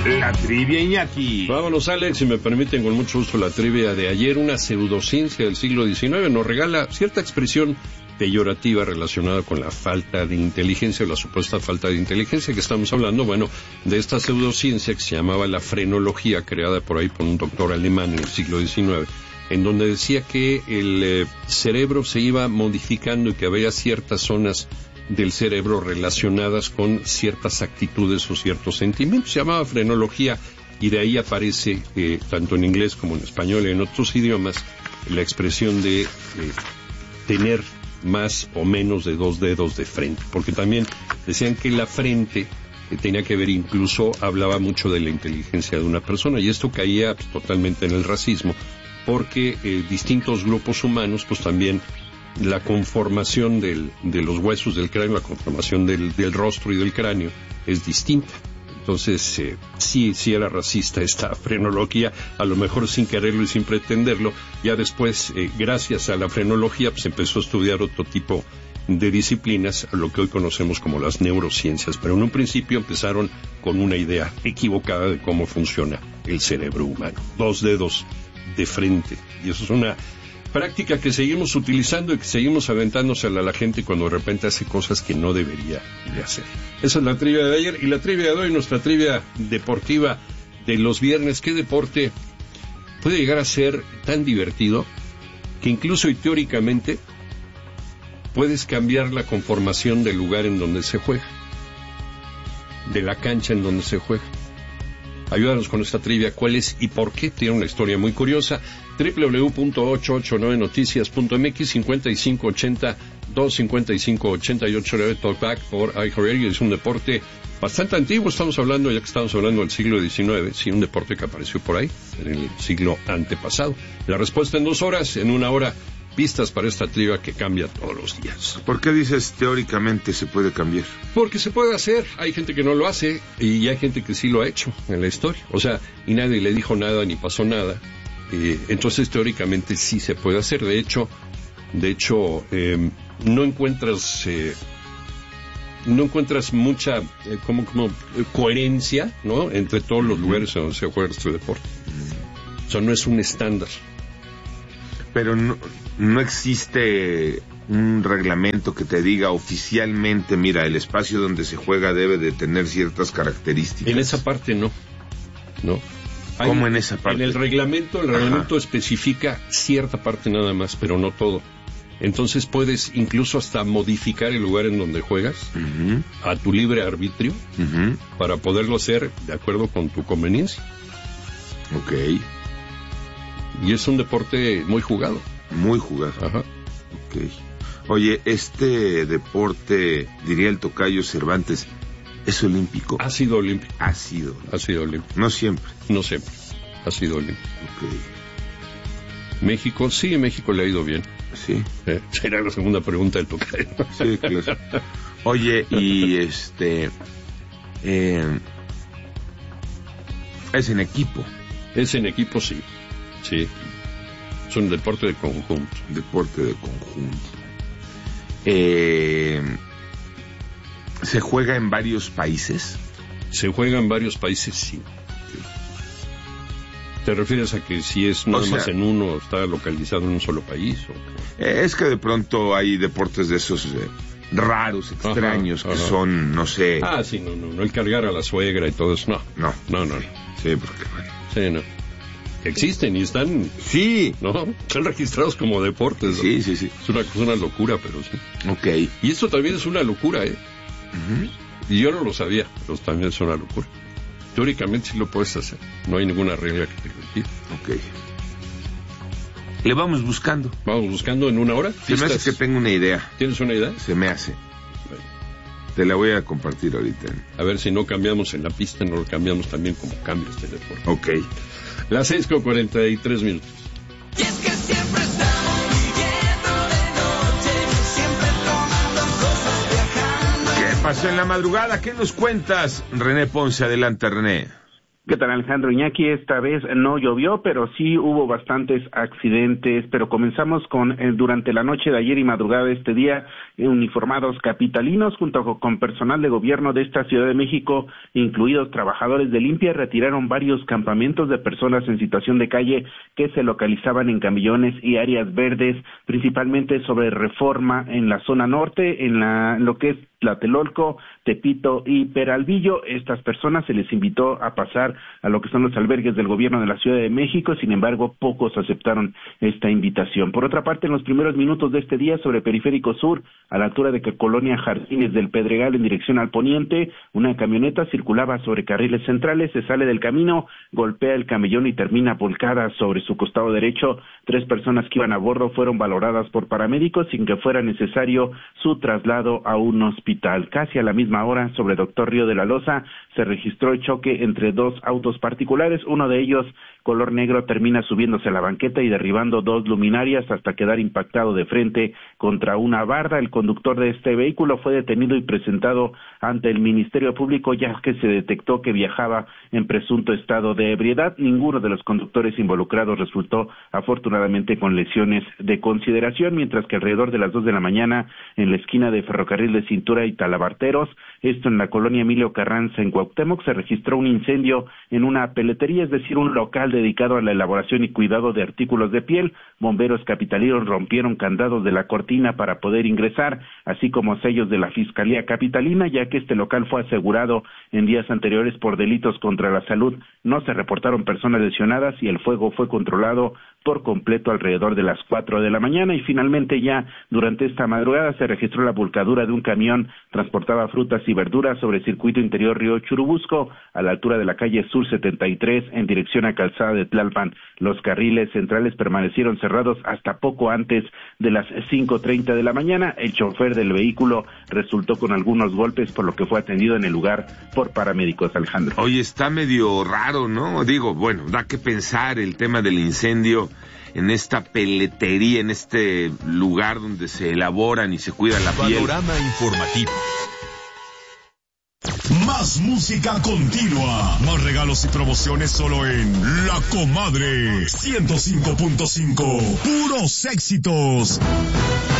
La trivia, Iñaki. Vámonos, Alex, si me permiten, con mucho gusto la trivia de ayer. Una pseudociencia del siglo XIX nos regala cierta expresión peyorativa relacionada con la falta de inteligencia, o la supuesta falta de inteligencia que estamos hablando. Bueno, de esta pseudociencia que se llamaba la frenología, creada por ahí por un doctor alemán en el siglo XIX, en donde decía que el cerebro se iba modificando y que había ciertas zonas del cerebro relacionadas con ciertas actitudes o ciertos sentimientos. Se llamaba frenología, y de ahí aparece, tanto en inglés como en español y en otros idiomas, la expresión de tener más o menos de 2 dedos de frente, porque también decían que la frente tenía que ver, incluso hablaba mucho de la inteligencia de una persona, y esto caía totalmente en el racismo, porque distintos grupos humanos, pues también la conformación de los huesos del cráneo, la conformación del rostro y del cráneo es distinta. Entonces, sí era racista esta frenología, a lo mejor sin quererlo y sin pretenderlo. Ya después, gracias a la frenología, pues empezó a estudiar otro tipo de disciplinas, lo que hoy conocemos como las neurociencias. Pero en un principio empezaron con una idea equivocada de cómo funciona el cerebro humano. 2 dedos de frente. Y eso es una práctica que seguimos utilizando y que seguimos aventándosela a la gente cuando de repente hace cosas que no debería de hacer. Esa es la trivia de ayer, y la trivia de hoy, nuestra trivia deportiva de los viernes. ¿Qué deporte puede llegar a ser tan divertido que incluso y teóricamente puedes cambiar la conformación del lugar en donde se juega, de la cancha en donde se juega? Ayúdanos con esta trivia, ¿cuál es y por qué? Tiene una historia muy curiosa. www.889noticias.mx, 5580-255-88 Talkback por iHeartRadio. Es un deporte bastante antiguo, estamos hablando, ya que estamos hablando del siglo XIX, sí, un deporte que apareció por ahí, en el siglo antepasado. La respuesta en 2 horas, en 1 hora, pistas para esta trivia que cambia todos los días. ¿Por qué dices teóricamente se puede cambiar? Porque se puede hacer, hay gente que no lo hace y hay gente que sí lo ha hecho en la historia. O sea, y nadie le dijo nada ni pasó nada. Entonces teóricamente sí se puede hacer. De hecho, no encuentras mucha coherencia, ¿no?, entre todos los lugares en donde se juega este deporte. O sea, no es un estándar. Pero no existe un reglamento que te diga oficialmente, mira, el espacio donde se juega debe de tener ciertas características. En esa parte no. ¿Cómo en esa parte? En el reglamento especifica cierta parte nada más, pero no todo. Entonces puedes incluso hasta modificar el lugar en donde juegas a tu libre arbitrio para poderlo hacer de acuerdo con tu conveniencia. Ok. Y es un deporte muy jugado. Muy jugado. Ajá. Ok. Oye, este deporte, diría el tocayo Cervantes, ¿es olímpico? Ha sido olímpico. Ha sido olímpico. No siempre. No siempre. Ha sido olímpico. Ok. México, sí, México le ha ido bien. Sí. Será la segunda pregunta del tocayo. Sí, claro. Oye, y es en equipo. Es en equipo, sí. Sí. Es un deporte de conjunto. ¿Se juega en varios países? Se juega en varios países, sí. ¿Te refieres a que si es nada más en uno, está localizado en un solo país? Es que de pronto hay deportes de esos raros, extraños, que son, no sé... Ah, sí, no, el cargar a la suegra y todo eso, no. Sí, porque... Sí, no. Existen y están... Sí. ¿No? Están registrados como deportes, ¿no? Sí. Es una locura, pero sí. Ok. Y esto también es una locura, Y yo no lo sabía, pero también es una locura. Teóricamente sí lo puedes hacer. No hay ninguna regla que te lo impida. Ok. Le vamos buscando. Vamos buscando en 1 hora. Se me hace que tengo una idea. ¿Tienes una idea? Se me hace. Bueno. Te la voy a compartir ahorita. A ver si no cambiamos en la pista, no lo cambiamos también como cambia este deporte. Ok. Las 6:43. Y es que siempre estamos viviendo de noche, siempre tomando cosas, viajando. ¿Qué pasó en la madrugada? ¿Qué nos cuentas? René Ponce, adelante, René. ¿Qué tal, Alejandro? Iñaki, esta vez no llovió, pero sí hubo bastantes accidentes, pero comenzamos con, durante la noche de ayer y madrugada de este día, uniformados capitalinos junto con personal de gobierno de esta Ciudad de México, incluidos trabajadores de limpia, retiraron varios campamentos de personas en situación de calle que se localizaban en camillones y áreas verdes, principalmente sobre Reforma en la zona norte, en lo que es Tlatelolco, Tepito y Peralvillo. Estas personas se les invitó a pasar a lo que son los albergues del gobierno de la Ciudad de México, sin embargo, pocos aceptaron esta invitación. Por otra parte, en los primeros minutos de este día, sobre Periférico Sur, a la altura de Colonia Jardines del Pedregal en dirección al poniente, una camioneta circulaba sobre carriles centrales, se sale del camino, golpea el camellón y termina volcada sobre su costado derecho. 3 personas que iban a bordo fueron valoradas por paramédicos sin que fuera necesario su traslado a un hospital. Casi a la misma hora, sobre Doctor Río de la Loza, se registró el choque entre 2 autos particulares. Uno de ellos, color negro, termina subiéndose a la banqueta y derribando 2 luminarias hasta quedar impactado de frente contra una barda. El conductor de este vehículo fue detenido y presentado ante el Ministerio Público, ya que se detectó que viajaba en presunto estado de ebriedad. Ninguno de los conductores involucrados resultó afortunadamente con lesiones de consideración, mientras que alrededor de las 2 de la mañana, en la esquina de Ferrocarril de Cintura y Talabarteros, esto en la colonia Emilio Carranza en Cuauhtémoc, se registró un incendio en una peletería, es decir, un local dedicado a la elaboración y cuidado de artículos de piel. Bomberos capitalinos rompieron candados de la cortina para poder ingresar, así como sellos de la Fiscalía Capitalina, ya que este local fue asegurado en días anteriores por delitos contra la salud. No se reportaron personas lesionadas y el fuego fue controlado por completo alrededor de las 4 de la mañana. Y finalmente, ya durante esta madrugada, se registró la volcadura de un camión transportaba frutas y verduras sobre el circuito interior Río Churubusco, a la altura de la calle Sur 73 en dirección a Calzada de Tlalpan. Los carriles centrales permanecieron cerrados hasta poco antes de las 5:30 de la mañana. El chofer del vehículo resultó con algunos golpes, por lo que fue atendido en el lugar por paramédicos. Alejandro. Oye, está medio raro, ¿no? Digo, bueno, da que pensar el tema del incendio en esta peletería, en este lugar donde se elaboran y se cuida la piel. Panorama informativo. Más música continua, más regalos y promociones solo en La Comadre 105.5. Puros éxitos.